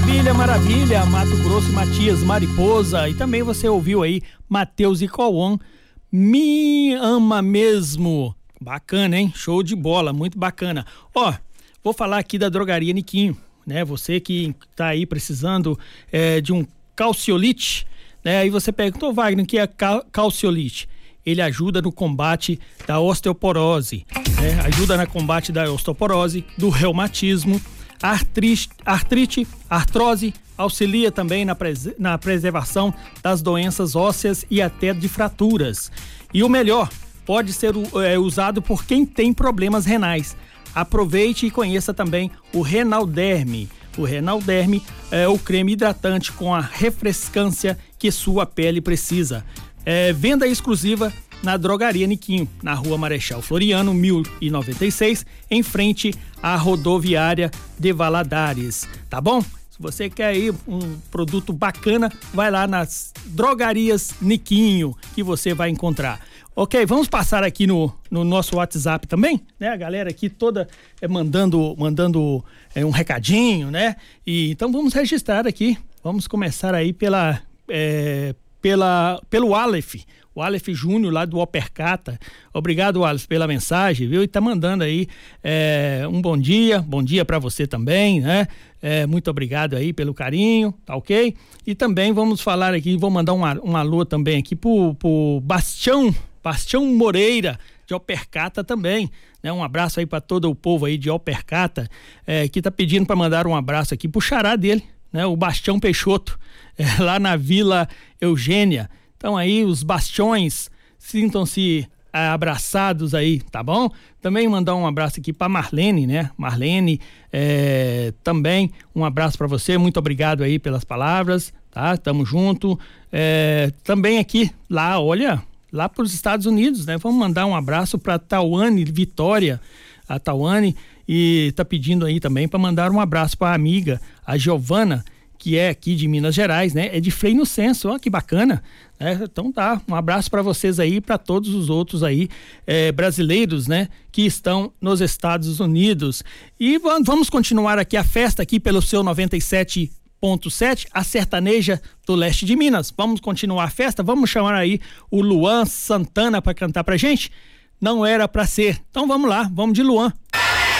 Maravilha, maravilha, Mato Grosso, Matias, Mariposa, e também você ouviu aí Matheus e Cauã, Me Ama Mesmo. Bacana, hein? Show de bola, muito bacana. Ó, vou falar aqui da Drogaria Niquinho, né? Você que tá aí precisando de um calciolite, né? Aí você perguntou, Wagner, o que é calciolite? Ele ajuda no combate da osteoporose, né? Ajuda no combate da osteoporose, do reumatismo, artrite, artrose, auxilia também na preservação das doenças ósseas e até de fraturas. E o melhor, pode ser usado por quem tem problemas renais. Aproveite e conheça também o Renalderm. O Renalderm é o creme hidratante com a refrescância que sua pele precisa. Venda exclusiva na Drogaria Niquinho, na Rua Marechal Floriano, 1096, em frente à rodoviária de Valadares, tá bom? Se você quer aí um produto bacana, vai lá nas Drogarias Niquinho, que você vai encontrar. Ok, vamos passar aqui no nosso WhatsApp também, né? A galera aqui toda mandando um recadinho, né? E então vamos registrar aqui, vamos começar aí pelo Aleph. O Aleph Júnior lá do Opercata. Obrigado, Aleph, pela mensagem, viu? E tá mandando aí um bom dia para você também, né? Muito obrigado aí pelo carinho, tá ok? E também vamos falar aqui, vou mandar um alô também aqui pro Bastião Moreira de Opercata também, né? Um abraço aí para todo o povo aí de Opercata, que tá pedindo para mandar um abraço aqui pro xará dele, né? O Bastião Peixoto, lá na Vila Eugênia. Então aí os bastiões, sintam-se abraçados aí, tá bom? Também mandar um abraço aqui para Marlene, né? Marlene, também um abraço para você, muito obrigado aí pelas palavras, tá? Tamo junto. Também aqui, lá para os Estados Unidos, né? Vamos mandar um abraço para Tawane Vitória, a Tawane, e tá pedindo aí também para mandar um abraço para a amiga, a Giovana, que é aqui de Minas Gerais, né? É de Frei Inocêncio, ó, que bacana, né? Então tá, um abraço para vocês aí e para todos os outros aí brasileiros, né? Que estão nos Estados Unidos. E vamos continuar aqui a festa aqui pelo seu 97.7, a sertaneja do leste de Minas. Vamos continuar a festa, vamos chamar aí o Luan Santana para cantar pra gente? Não era pra ser. Então vamos lá, vamos de Luan.